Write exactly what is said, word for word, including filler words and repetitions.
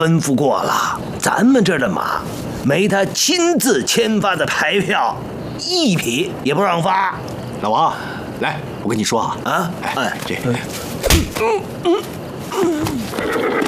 吩咐过了，咱们这儿的马，没他亲自签发的牌票，一匹也不让发。 老王，来，我跟你说啊， 啊， 哎，这。嗯嗯嗯